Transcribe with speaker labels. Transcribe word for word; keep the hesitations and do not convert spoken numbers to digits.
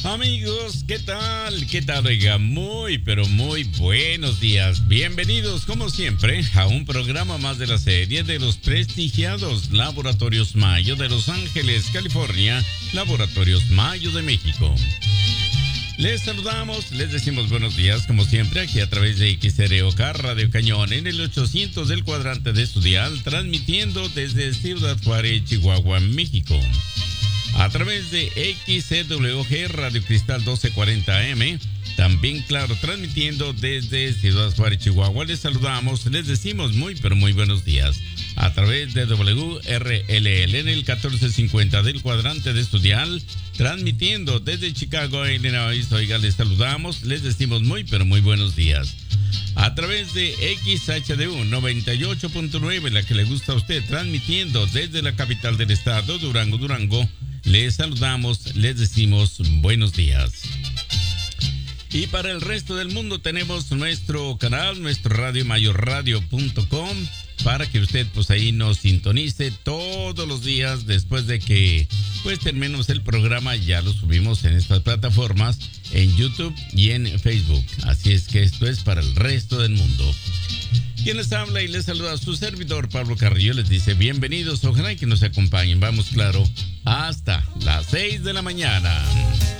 Speaker 1: Amigos, ¿qué tal? ¿Qué tal? Oiga, muy, pero muy buenos días. Bienvenidos, como siempre, a un programa más de la serie de los prestigiados Laboratorios Mayo de Los Ángeles, California, Laboratorios Mayo de México. Les saludamos, les decimos buenos días, como siempre, aquí a través de X R O K Radio Cañón, en el ochocientos del cuadrante de su dial, transmitiendo desde Ciudad Juárez, Chihuahua, México. A través de X C W G Radio Cristal doce cuarenta M, también, claro, transmitiendo desde Ciudad Juárez, Chihuahua. Les saludamos, les decimos muy, pero muy buenos días. A través de W R L L en el catorce cincuenta del cuadrante de estudial, transmitiendo desde Chicago, Illinois. Oiga, les saludamos, les decimos muy, pero muy buenos días. A través de X H D U noventa y ocho punto nueve, la que le gusta a usted, transmitiendo desde la capital del estado, Durango, Durango. Les saludamos, les decimos buenos días. Y para el resto del mundo tenemos nuestro canal, nuestro radio mayor radio punto com, para que usted pues ahí nos sintonice todos los días después de que pues terminemos el programa. Ya lo subimos en estas plataformas, en YouTube y en Facebook. Así es que esto es para el resto del mundo. Quien les habla y les saluda a su servidor Pablo Carrillo, les dice bienvenidos, ojalá que nos acompañen. Vamos, claro, hasta las seis de la mañana.